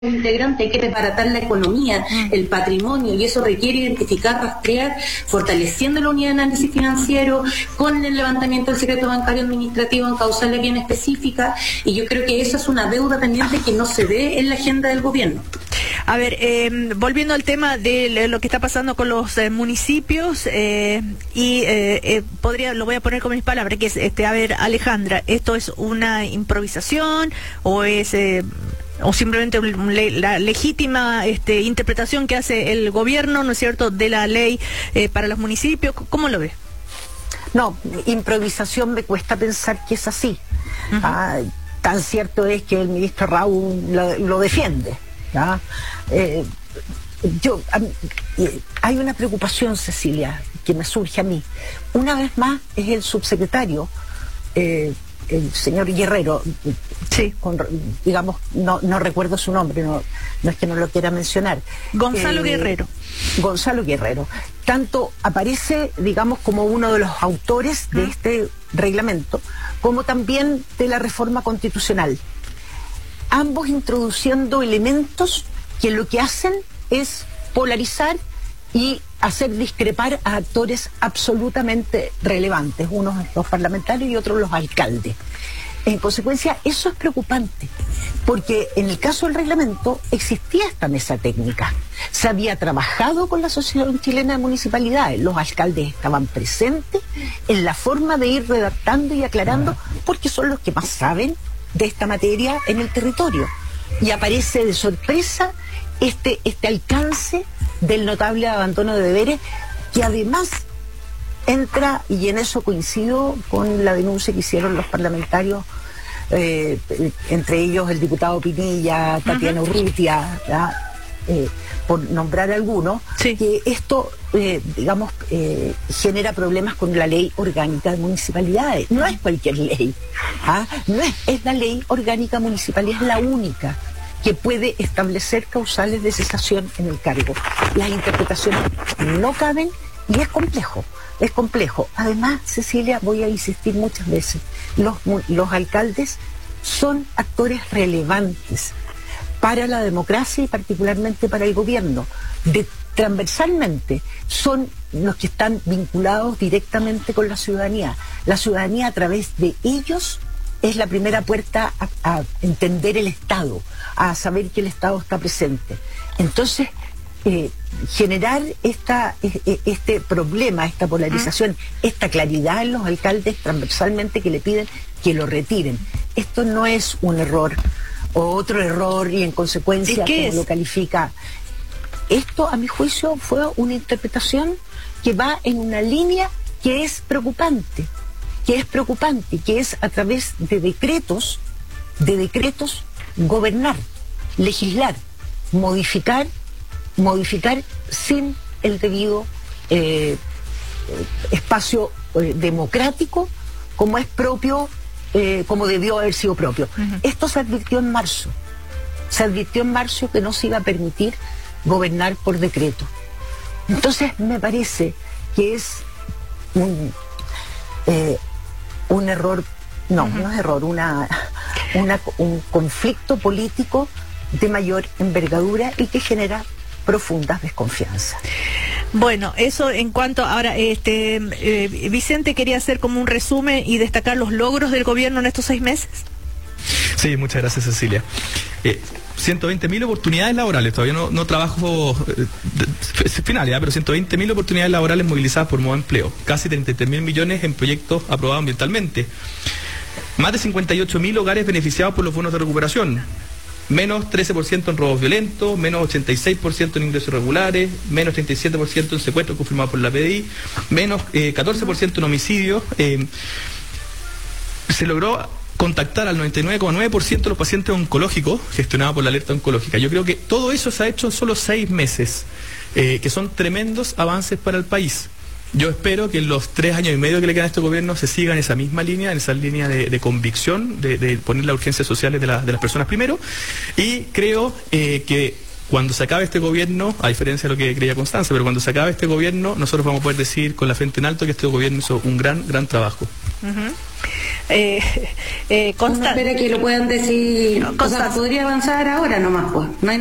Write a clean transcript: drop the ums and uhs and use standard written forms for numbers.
integrante, hay que desbaratar la economía, el patrimonio, y eso requiere identificar, rastrear, fortaleciendo la unidad de análisis financiero, con el levantamiento del secreto bancario administrativo en causales bien específicas, y yo creo que eso es una deuda pendiente que no se ve en la agenda del gobierno. A ver, volviendo al tema de lo que está pasando con los municipios, lo voy a poner con mis palabras, que es, a ver, Alejandra, ¿esto es una improvisación o es... o simplemente la legítima interpretación que hace el gobierno, ¿no es cierto?, de la ley para los municipios? ¿Cómo lo ves? No, improvisación me cuesta pensar que es así. Tan cierto es que el ministro Raúl lo defiende. Hay una preocupación, Cecilia, que me surge a mí. Una vez más es el subsecretario, el señor Guerrero, sí, digamos, no recuerdo su nombre, no es que no lo quiera mencionar. Gonzalo Guerrero. Gonzalo Guerrero. Tanto aparece, digamos, como uno de los autores de este reglamento, como también de la reforma constitucional. Ambos introduciendo elementos que lo que hacen es polarizar y hacer discrepar a actores absolutamente relevantes, unos los parlamentarios y otros los alcaldes. En consecuencia, eso es preocupante, porque en el caso del reglamento existía esta mesa técnica. Se había trabajado con la Asociación Chilena de Municipalidades, los alcaldes estaban presentes en la forma de ir redactando y aclarando, porque son los que más saben de esta materia en el territorio. Y aparece de sorpresa este alcance del notable abandono de deberes, que además entra, y en eso coincido con la denuncia que hicieron los parlamentarios, entre ellos el diputado Pinilla, Tatiana Urrutia, por nombrar algunos, sí, que esto, genera problemas con la ley orgánica de municipalidades. No es cualquier ley, no es la ley orgánica municipal, es la única que puede establecer causales de cesación en el cargo. Las interpretaciones no caben y es complejo. Además, Cecilia, voy a insistir muchas veces, los alcaldes son actores relevantes para la democracia y particularmente para el gobierno. Transversalmente son los que están vinculados directamente con la ciudadanía. La ciudadanía, a través de ellos, es la primera puerta a entender el Estado, a saber que el Estado está presente. Entonces, generar este problema, esta polarización, esta claridad en los alcaldes transversalmente que le piden que lo retiren. Esto no es un error o otro error, y en consecuencia, como lo califica. Esto, a mi juicio, fue una interpretación que va en una línea que es preocupante, que es a través de decretos gobernar, legislar, modificar sin el debido espacio democrático, como es propio, como debió haber sido propio. Esto se advirtió en marzo. Que no se iba a permitir gobernar por decreto. Entonces me parece que es un error, no es error, un conflicto político de mayor envergadura y que genera profundas desconfianzas. Bueno, eso en cuanto ahora, Vicente quería hacer como un resumen y destacar los logros del gobierno en estos 6 meses. Sí, muchas gracias, Cecilia. 120.000 oportunidades laborales, todavía no trabajo final, pero 120.000 oportunidades laborales movilizadas por Modo Empleo, casi 33.000 millones en proyectos aprobados ambientalmente, más de 58.000 hogares beneficiados por los bonos de recuperación, menos 13% en robos violentos, menos 86% en ingresos irregulares, menos 37% en secuestros confirmados por la PDI, menos 14% en homicidios. Se logró contactar al 99,9% de los pacientes oncológicos gestionados por la alerta oncológica. Yo creo que todo eso se ha hecho en solo 6 meses, que son tremendos avances para el país. Yo espero que en los 3 años y medio que le quedan a este gobierno se siga en esa misma línea, en esa línea de convicción, de poner las urgencias sociales de las personas primero, y creo que cuando se acabe este gobierno, a diferencia de lo que creía Constanza, pero cuando se acabe este gobierno, nosotros vamos a poder decir con la frente en alto que este gobierno hizo un gran trabajo. Consta, espera que lo puedan decir. O sea, podría avanzar ahora nomás, pues. No hay